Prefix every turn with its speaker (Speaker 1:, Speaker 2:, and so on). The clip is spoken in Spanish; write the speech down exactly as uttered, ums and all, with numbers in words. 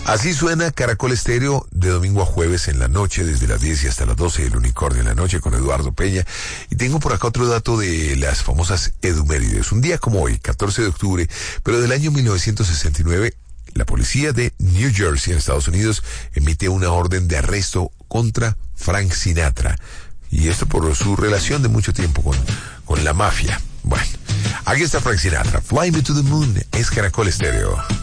Speaker 1: Así suena Caracol Estéreo de domingo a jueves en la noche, desde las diez y hasta las doce, el Unicornio en la noche con Eduardo Peña. Y tengo por acá otro dato de las famosas Edumérides. Un día como hoy, catorce de octubre, pero del año mil novecientos sesenta y nueve, la policía de New Jersey, en Estados Unidos, emite una orden de arresto contra Frank Sinatra. Y esto por su relación de mucho tiempo con, con la mafia. Bueno, aquí está Frank Sinatra. Fly Me to the Moon es Caracol Estéreo.